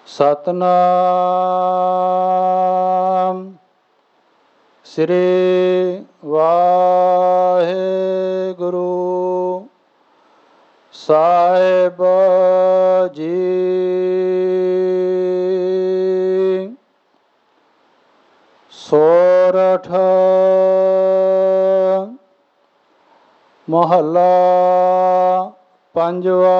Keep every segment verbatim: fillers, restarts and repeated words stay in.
ਸਤਨਾਮ ਸ੍ਰੀ ਵਾਹਿਗੁਰੂ ਸਾਹਿਬ ਜੀ। ਸੋਰਠ ਮਹੱਲਾ ਪੰਜਵਾ।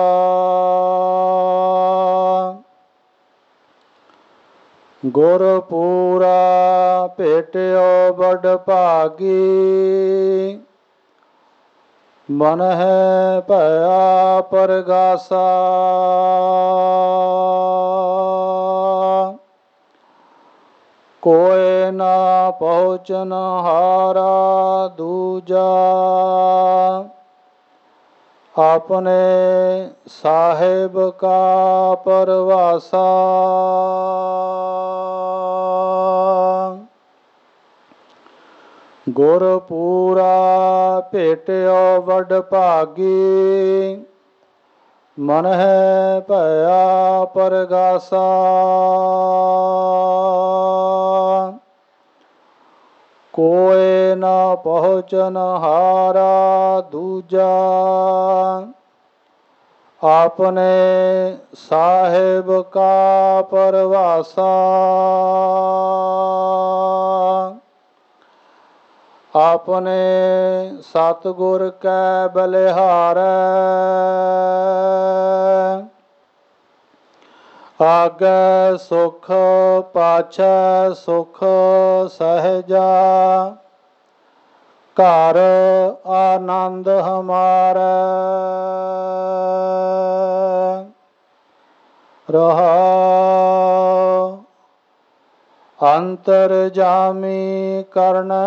ਗੁਰਪੂਰਾ ਭੇਟਿਓ ਬੜ ਭਾਗੀ, ਮਨਹਿ ਭਇਆ ਪਰਗਾਸਾ। ਕੋਇ ਨਾ ਪਹੁੰਚਨ ਹਾਰਾ ਦੂਜਾ, ਆਪਣੇ ਸਾਹਿਬ ਕਾ ਪਰਵਾਸਾ। ਗੁਰਪੂਰਾ ਭੇਟਿਓ ਬੜ ਭਾਗੀ, ਮਨਹਿ ਭਇਆ ਪਰਗਾਸਾ। ਕੋਇ ਨਾ ਪਹੁੰਚਨ ਹਾਰਾ ਦੂਜਾ, ਆਪਣੇ ਸਾਹਿਬ ਕਾ ਪਰਵਾਸਾ। ਆਪਣੇ ਸਤਿਗੁਰ ਕੈ ਬਲਿਹਾਰੈ, ਆਗੈ ਸੁਖ ਪਾਛੈ ਸੁਖ ਸਹਿਜਾ। ਘਰ ਆਨੰਦ ਹਮਾਰੈ, ਰਹਾਉ ਅੰਤਰਜਾਮੀ ਕਰਣ